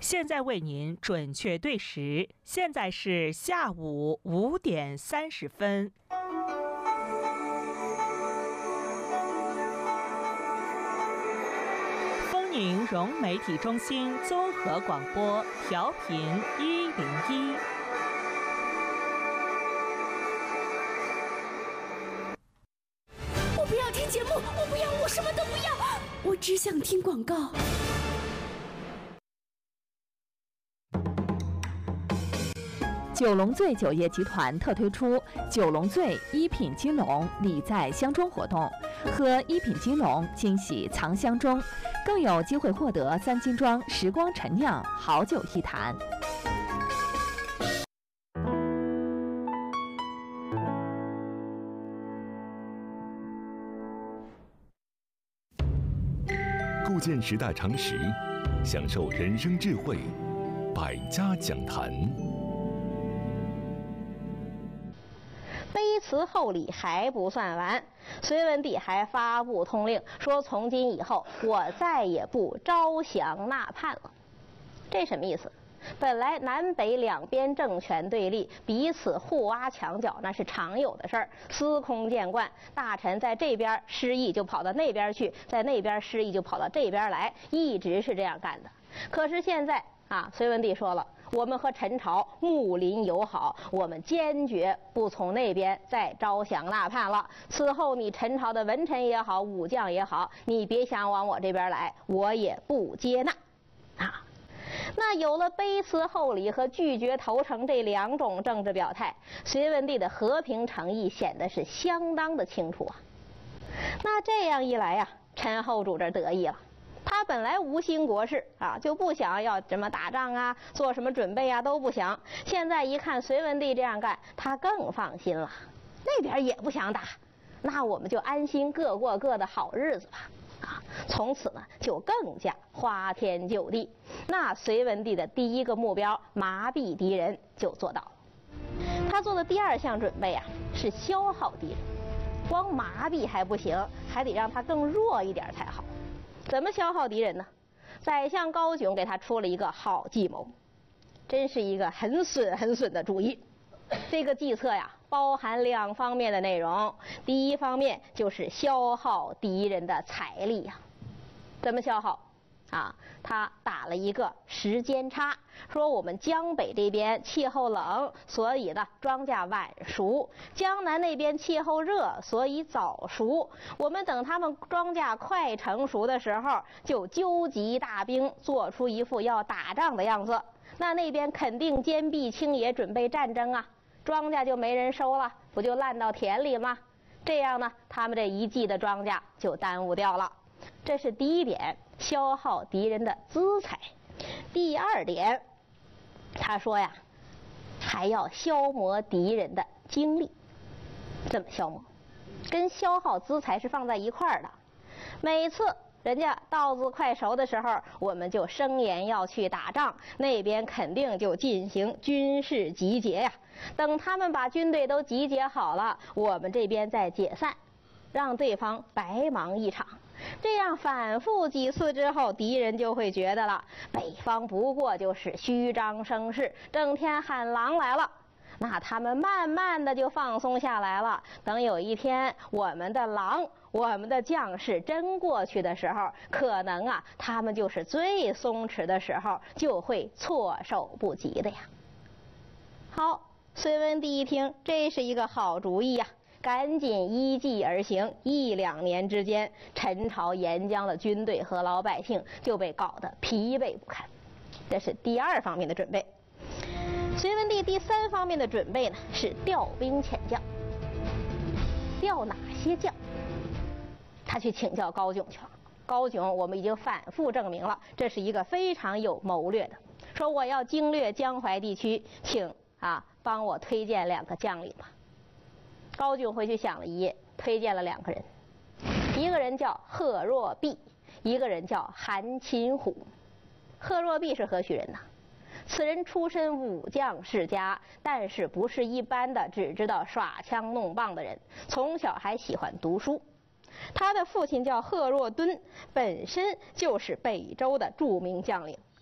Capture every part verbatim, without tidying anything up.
现在为您准确对时，现在是下午五点三十分。丰宁融媒体中心综合广播，调频一零一。 我不要听节目，我不要，我什么都不要，我只想听广告。 九龙醉酒业集团特推出九龙醉一品金龙礼在箱中活动，喝一品金龙惊喜藏箱中，更有机会获得三金庄时光陈酿好酒一坛。 构建时代常识，享受人生智慧，百家讲坛。 卑辞厚礼还不算完，隋文帝还发布通令，说从今以后我再也不招降纳叛了。这什么意思？本来南北两边政权对立，彼此互挖墙角，那是常有的事儿，司空见惯。大臣在这边失意就跑到那边去，在那边失意就跑到这边来，一直是这样干的。可是现在啊，隋文帝说了，我们和陈朝睦邻友好，我们坚决不从那边再招降纳叛了。此后你陈朝的文臣也好，武将也好，你别想往我这边来，我也不接纳啊。那有了卑辞厚礼和拒绝投诚这两种政治表态，隋文帝的和平诚意显得是相当的清楚啊。那这样一来呀、啊，陈后主这得意了。他本来无心国事啊，就不想要什么打仗啊，做什么准备啊都不想。现在一看隋文帝这样干，他更放心了。那边也不想打，那我们就安心各过各的好日子吧。啊，从此呢就更加花天酒地。那隋文帝的第一个目标麻痹敌人就做到了。他做的第二项准备啊是消耗敌人，光麻痹还不行，还得让他更弱一点才好。怎么消耗敌人呢？宰相高炯给他出了一个好计谋，真是一个很损很损的主意。这个计策呀包含两方面的内容，第一方面就是消耗敌人的财力呀。怎么消耗啊？他打了一个时间差，说我们江北这边气候冷，所以呢庄稼晚熟；江南那边气候热，所以早熟。我们等他们庄稼快成熟的时候，就纠集大兵，做出一副要打仗的样子。那那边肯定坚壁清野，准备战争啊。庄稼就没人收了，不就烂到田里吗？这样呢，他们这一季的庄稼就耽误掉了。这是第一点，消耗敌人的资财。第二点，他说呀，还要消磨敌人的精力。怎么消磨？跟消耗资财是放在一块儿的。每次人家稻子快熟的时候，我们就声言要去打仗，那边肯定就进行军事集结呀。等他们把军队都集结好了，我们这边再解散，让对方白忙一场。这样反复几次之后，敌人就会觉得了，北方不过就是虚张声势，整天喊狼来了。那他们慢慢的就放松下来了。等有一天我们的狼，我们的将士真过去的时候，可能啊他们就是最松弛的时候，就会措手不及的呀。好，隋文帝一听这是一个好主意呀、啊，赶紧依计而行。一两年之间，陈朝沿江的军队和老百姓就被搞得疲惫不堪。这是第二方面的准备。隋文帝第三方面的准备呢，是调兵遣将。调哪些将？他去请教高炯去了。高炯我们已经反复证明了，这是一个非常有谋略的。说我要经略江淮地区，请啊帮我推荐两个将领吧。高炯回去想了一夜，推荐了两个人，一个人叫贺若弼，一个人叫韩擒虎。贺若弼是何许人呢？此人出身武将世家，但是不是一般的只知道耍枪弄棒的人，从小还喜欢读书。他的父亲叫贺若敦，本身就是北周的著名将领。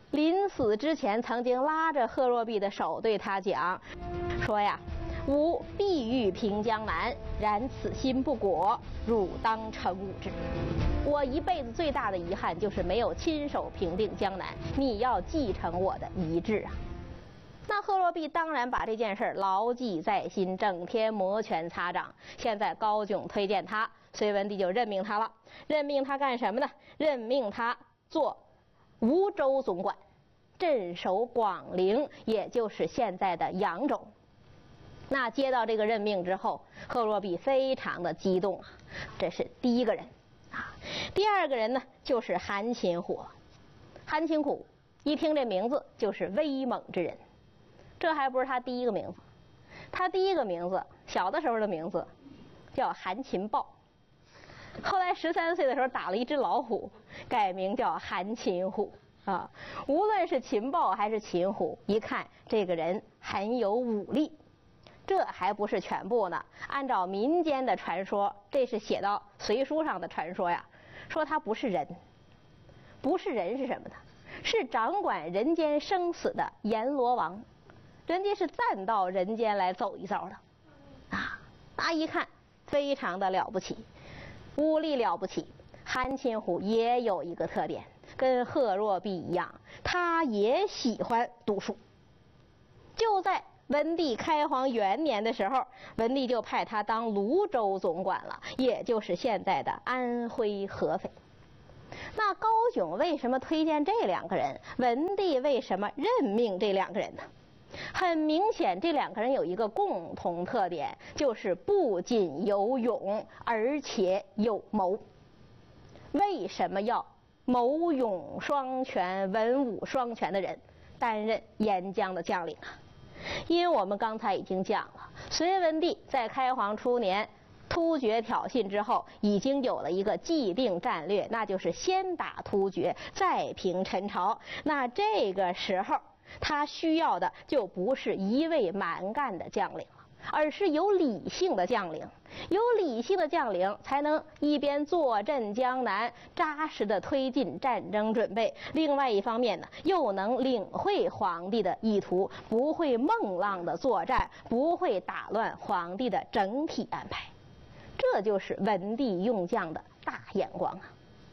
临死之前曾经拉着贺若弼的手对他讲，说呀，吾必欲平江南，然此心不果，汝当承吾之。我一辈子最大的遗憾就是没有亲手平定江南，你要继承我的遗志啊。那贺若弼当然把这件事牢记在心，整天摩拳擦掌。现在高炯推荐他，隋文帝就任命他了。任命他干什么呢？任命他做梧州总管，镇守广陵，也就是现在的扬州。那接到这个任命之后，贺若弼非常的激动啊。这是第一个人啊。第二个人呢，就是韩擒虎。韩擒虎一听这名字就是威猛之人。这还不是他第一个名字，他第一个名字小的时候的名字叫韩擒豹，后来十三岁的时候打了一只老虎，改名叫韩擒虎啊。无论是擒豹还是擒虎，一看这个人很有武力。这还不是全部呢，按照民间的传说，这是写到隋书上的传说呀，说他不是人，不是人是什么呢？是掌管人间生死的阎罗王。人家是暂到人间来走一遭的，啊，那一看非常的了不起，武力了不起。韩擒虎也有一个特点，跟贺若弼一样，他也喜欢读书。就在文帝开皇元年的时候，文帝就派他当泸州总管了，也就是现在的安徽合肥。那高炯为什么推荐这两个人？文帝为什么任命这两个人呢？很明显，这两个人有一个共同特点，就是不仅有勇，而且有谋。为什么要谋勇双全、文武双全的人担任沿江的将领啊？因为我们刚才已经讲了，隋文帝在开皇初年突厥挑衅之后，已经有了一个既定战略，那就是先打突厥，再平陈朝。那这个时候他需要的就不是一味蛮干的将领了，而是有理性的将领。有理性的将领才能一边坐镇江南，扎实的推进战争准备，另外一方面呢，又能领会皇帝的意图，不会孟浪的作战，不会打乱皇帝的整体安排。这就是文帝用将的大眼光啊！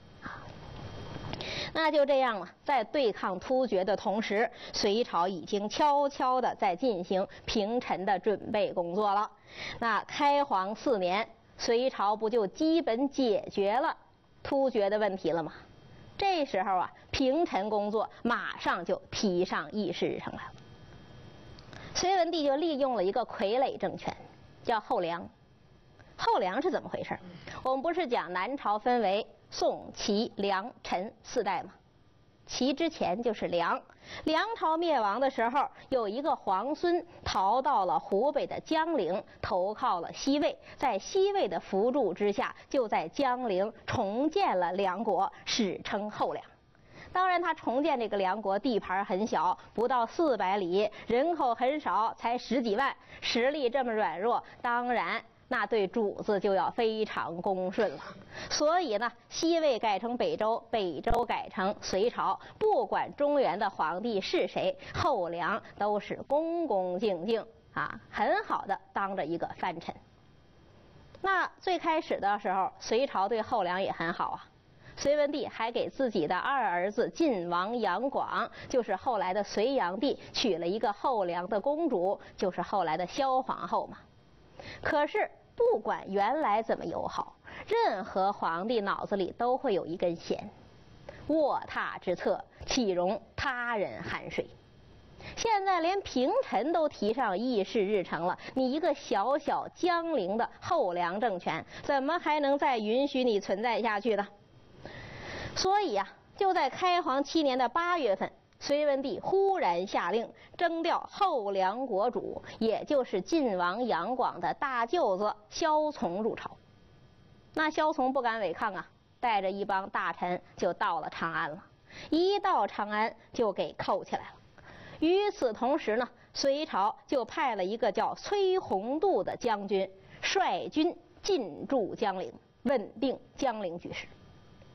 那就这样了，在对抗突厥的同时，隋朝已经悄悄地在进行平陈的准备工作了。那开皇四年，隋朝不就基本解决了突厥的问题了吗？这时候啊，平陈工作马上就提上议事上了。隋文帝就利用了一个傀儡政权，叫后梁。后梁是怎么回事？我们不是讲南朝分为宋、齐、梁、陈四代吗？齐之前就是梁。梁朝灭亡的时候，有一个皇孙逃到了湖北的江陵，投靠了西魏，在西魏的扶助之下，就在江陵重建了梁国，史称后梁。当然他重建这个梁国地盘很小，不到四百里，人口很少，才十几万，实力这么软弱，当然那对主子就要非常恭顺了。所以呢，西魏改成北周，北周改成隋朝，不管中原的皇帝是谁，后梁都是恭恭敬敬啊，很好的当着一个藩臣。那最开始的时候，隋朝对后梁也很好啊。隋文帝还给自己的二儿子晋王杨广，就是后来的隋炀帝，娶了一个后梁的公主，就是后来的萧皇后嘛。可是不管原来怎么友好，任何皇帝脑子里都会有一根弦，卧榻之侧岂容他人酣睡。现在连平陈都提上议事日程了，你一个小小江陵的后梁政权，怎么还能再允许你存在下去呢？所以呀、啊，就在开皇七年的八月份，隋文帝忽然下令征调后梁国主，也就是晋王杨广的大舅子萧从入朝。那萧从不敢违抗啊，带着一帮大臣就到了长安了。一到长安就给扣起来了。与此同时呢，隋朝就派了一个叫崔弘度的将军率军进驻江陵，稳定江陵局势。